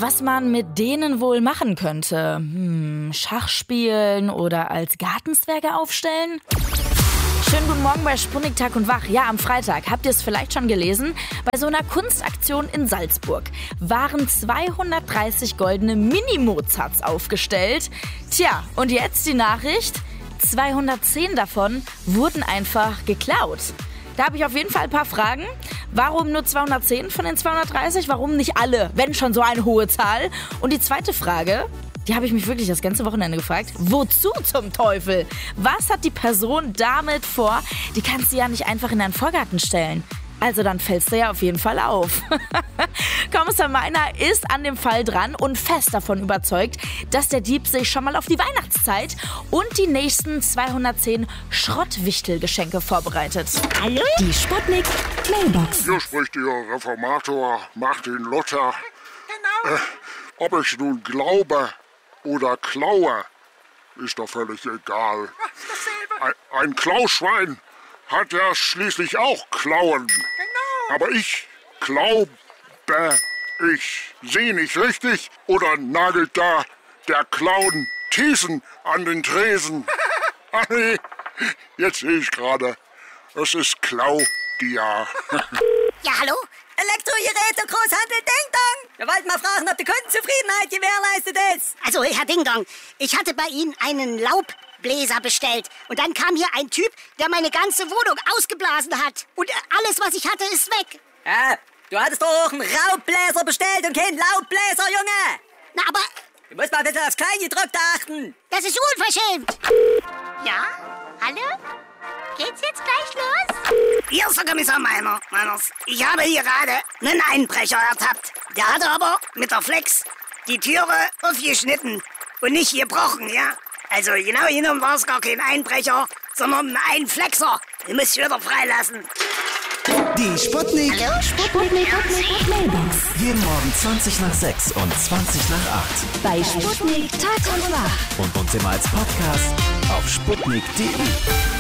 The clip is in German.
was man mit denen wohl machen könnte. Schach spielen oder als Gartenzwerge aufstellen? Schönen guten Morgen bei Sputnik Tag und Wach. Ja, am Freitag, habt ihr es vielleicht schon gelesen, bei so einer Kunstaktion in Salzburg waren 230 goldene Mini-Mozarts aufgestellt. Tja, und jetzt die Nachricht, 210 davon wurden einfach geklaut. Da habe ich auf jeden Fall ein paar Fragen. Warum nur 210 von den 230? Warum nicht alle, wenn schon so eine hohe Zahl? Und die zweite Frage, die habe ich mich wirklich das ganze Wochenende gefragt. Wozu zum Teufel? Was hat die Person damit vor? Die kannst du ja nicht einfach in deinen Vorgarten stellen. Also dann fällst du ja auf jeden Fall auf. Kommissar Meiner ist an dem Fall dran und fest davon überzeugt, dass der Dieb sich schon mal auf die Weihnachtszeit und die nächsten 210 Schrottwichtelgeschenke vorbereitet. Hallo? Die Sputnik Mailbox. Hier spricht Ihr Reformator Martin Luther. Genau. Ob ich nun glaube oder klaue, ist doch völlig egal. Ein Klauschwein hat ja schließlich auch Klauen. Genau. Aber ich glaube, ich sehe nicht richtig oder nagelt da der Clown Thesen an den Tresen? Ah nee, jetzt sehe ich gerade, es ist Claudia. Ja, hallo? Elektrogeräte, Großhandel Ding Dong. Wir wollten mal fragen, ob die Kundenzufriedenheit gewährleistet ist. Also, Herr Ding Dong, ich hatte bei Ihnen einen Laubbläser bestellt. Und dann kam hier ein Typ, der meine ganze Wohnung ausgeblasen hat. Und alles, was ich hatte, ist weg. Ja, du hattest doch auch einen Raubbläser bestellt und keinen Laubbläser, Junge. Na, aber Du musst mal ein bisschen aufs Kleingedruckte achten. das ist unverschämt. Ja? Hallo? Geht's jetzt gleich los? Hier ist der Kommissar Meiners. Ich habe hier gerade einen Einbrecher ertappt. Der hatte aber mit der Flex die Türe aufgeschnitten und nicht gebrochen, ja? Also genau genommen war es gar kein Einbrecher, sondern ein Einflexer. Den müsst ihr wieder freilassen. Die Sputnik. Hallo, Sputnik Mailbox. Jeden Morgen 20 nach 6 und 20 nach 8. Bei Sputnik Tag und Wach. Und uns immer als Podcast auf sputnik.de.